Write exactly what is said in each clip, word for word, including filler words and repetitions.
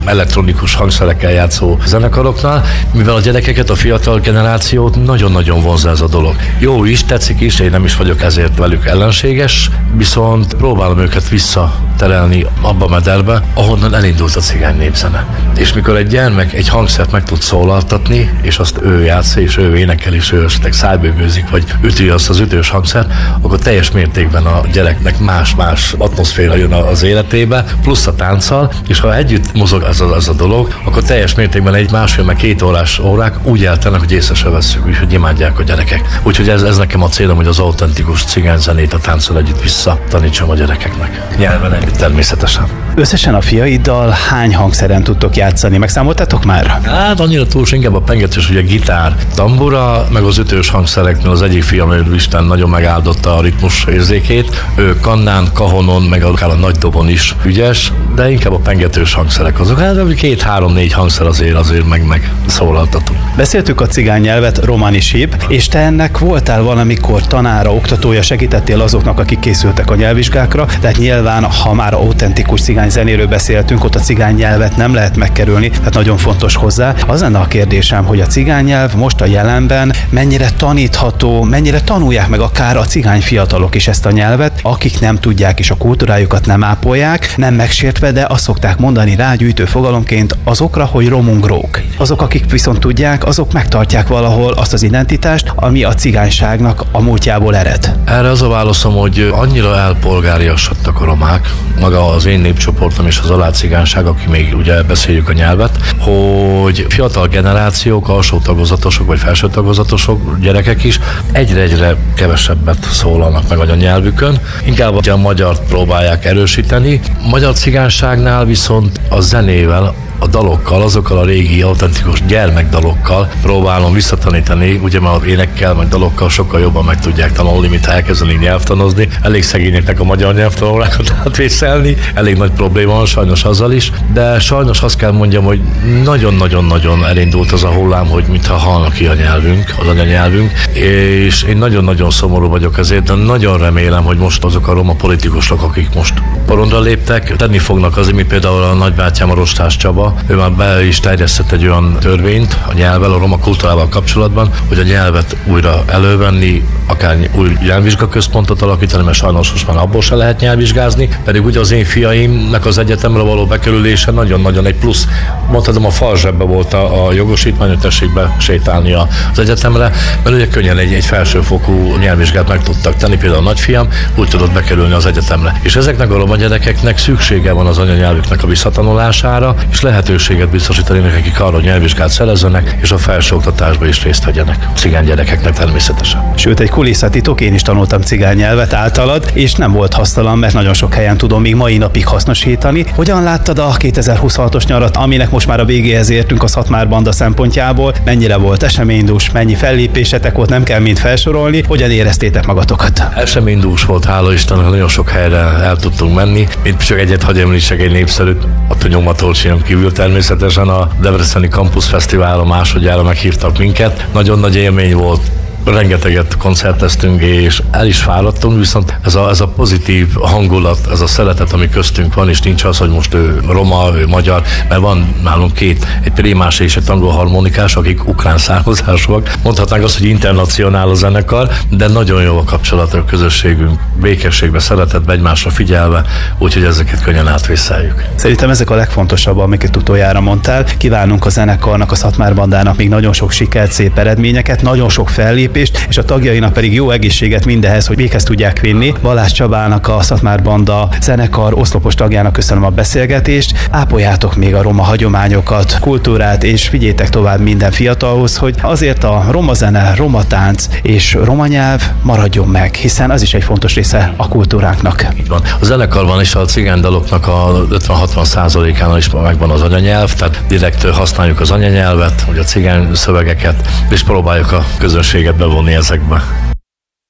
elektronikus hangszerekkel játszó zenekaroknál, mivel a gyerekeket, a fiatal generációt nagyon-nagyon vonzza ez a dolog. Jó is, tetszik is, én nem is vagyok ezért velük ellenséges, viszont próbálom őket visszaterelni abba a mederbe, ahonnan elindult a cigány népzene. És mikor egy gyermek egy hangszert meg tud szólaltatni, és azt ő játsza, és ő énekel, és ő esetleg szájbőgőzik, vagy üti azt az ütős hangszert, akkor teljes mértékben a gyereknek más-más atmoszféra jön az életébe, plusz a tánccal, és ha együtt mozog az a, az a dolog, akkor teljes mértékben egy másfél, meg két órás órák úgy eltelnek, hogy észre se vesszük, úgyhogy imádják a gyerekek. Úgyhogy ez, ez nekem a célom, hogy az autentikus cigányzenét a tánccal együtt visszatanítsam a gyerekeknek. Nyelven együtt természetesen. Összesen a fiaiddal hány hangszeren tudtok játszani? Megszámoltatok már? Hát annyira túl, inkább a pengetős, ugye gitár, tambura, meg az ütős hangszereknél az egyik fiam, ő Isten nagyon megáldotta a ritmus érzékét. Ő kannán, kahonon, meg akár a nagy dobon is ügyes, de inkább a pengetős hangszerek azok. Hát két, három, négy hangszer azért azért meg, meg szólaltatunk. Beszéltük a cigány nyelvet, romani síp, és te ennek voltál valamikor tanára, oktatója, segítettél azoknak, akik készültek a nyelvvizsgákra, tehát nyilván, ha már autentikus cigány zenéről beszéltünk, ott a cigány nyelvet nem lehet megkerülni, tehát nagyon fontos hozzá. Az lenne a kérdésem, hogy a cigány nyelv most a jelenben mennyire tanítható, mennyire tanulják meg akár a cigány fiatalok is ezt a nyelvet, akik nem tudják és a kultúrájukat nem ápolják, nem megsértve, de azt szokták mondani rágyűjtő fogalomként azokra, hogy romungrók. Azok, akik viszont tudják, azok megtartják valahol azt az identitást, ami a cigányságnak a múltjából ered. Erre az a válaszom, hogy annyira elpolgáriasodtak a romák, maga az én népcsoportom és az alácigányság, aki még ugye beszéljük a nyelvet, hogy fiatal generációk, alsó tagozatosok vagy felső tagozatosok, gyerekek is egyre-egyre kevesebbet szólalnak meg a nyelvükön, inkább a magyart próbálják erősíteni. Magyar cigányságnál viszont a zenével, a dalokkal, azokkal a régi, autentikus gyermekdalokkal próbálom visszatanítani, ugye már énekkel, meg dalokkal sokkal jobban meg tudják tanulni, mint ha elkezdenék nyelvtanozni. Elég szegényeknek a magyar nyelvtanórákat átvészelni, elég nagy probléma van sajnos azzal is, de sajnos azt kell mondjam, hogy nagyon-nagyon-nagyon elindult az a hullám, hogy mintha halnak ki a nyelvünk, az anyanyelvünk, és én nagyon-nagyon szomorú vagyok ezért, de nagyon remélem, hogy most azok a roma politikusok, akik most porondra léptek, tenni fognak azért, mint például a nagybátyám, a Rostás Csaba, ő már be is terjesztett egy olyan törvényt a nyelvvel, a roma kultúrával kapcsolatban, hogy a nyelvet újra elővenni, akár új nyelvvizsgaközpontot alakítani, mert sajnos most már abból se lehet nyelvvizsgázni, pedig ugye az én fiaimnak az egyetemre való bekerülése nagyon-nagyon egy plusz. Mondhatom, a fal zsebbe volt a, a jogosítvány, hogy tessék be sétálni az egyetemre, mert ugye könnyen egy, egy felsőfokú nyelvvizsgát meg tudtak tenni, például a nagyfiam úgy tudott bekerülni az egyetemre. És ezeknek a roma gyerekeknek szüksége van az anyanyelvüknek a visszatanulására, és lehetőséget biztosítani nekik arra, hogy nyelvvizsgát szerezzenek, és a felsőoktatásban is részt vegyenek. Cigány gyerekeknek természetesen. Sőt, egy kulisszatitok, én is tanultam cigány nyelvet általad, és nem volt hasztalan, mert nagyon sok helyen tudom még mai napig hasznosítani. Hogyan láttad a kétezer-huszonhatos nyarat, aminek most már a végéhez értünk a Szatmár Banda szempontjából? Mennyire volt eseménydús, mennyi fellépésetek volt, nem kell mind felsorolni, hogyan éreztétek magatokat? Eseménydús volt, hála Istennek, nagyon sok helyre el tudtunk menni. Mint csak egyet hagy említsek, egy népszerűt, a Nyomatolcsinon kívül természetesen a Debreceni Campus Fesztiválon másodjára meghívtak minket. Nagyon nagy élmény volt. Rengeteget koncerteztünk, és el is fáradtunk, viszont ez a, ez a pozitív hangulat, ez a szeretet, ami köztünk van, és nincs az, hogy most ő roma, ő magyar, mert van nálunk két, egy prémás és egy tangóharmonikás, akik ukrán származásúak. Mondhatnánk azt, hogy internacionál a zenekar, de nagyon jó a kapcsolat a közösségünk, békességbe, szeretetbe, egymásra figyelve, úgyhogy ezeket könnyen átvészeljük. Szerintem ezek a legfontosabb, amiket utoljára mondtál. Kívánunk a zenekarnak, a Szatmár Bandának még nagyon sok sikert, szép eredményeket, nagyon sok fellépést, és a tagjainak pedig jó egészséget mindehez, hogy véghez tudják vinni. Balázs Csabának, a Szatmár Banda zenekar oszlopos tagjának köszönöm a beszélgetést. Ápoljátok még a roma hagyományokat, kultúrát, és vigyétek tovább minden fiatalhoz, hogy azért a roma zene, roma tánc és roma nyelv maradjon meg, hiszen az is egy fontos része a kultúránknak. Így van. A zenekarban is a cigánydaloknak a ötven-hatvan százalékánál is megvan az anyanyelv, tehát direkt használjuk az anyanyelvet, vagy a cigány szövegeket, és próbáljuk a közönséget bevonni ezekbe.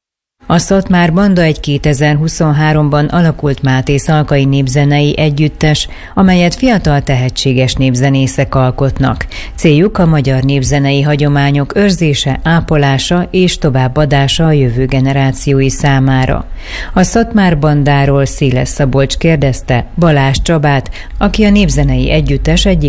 A Szatmár Banda egy kétezer-huszonháromban alakult Máté Szalkai népzenei együttes, amelyet fiatal tehetséges népzenészek alkotnak. Céljuk a magyar népzenei hagyományok őrzése, ápolása és továbbadása a jövő generációi számára. A Szatmár Bandáról Széles Szabolcs kérdezte Balázs Csabát, aki a népzenei együttes egyik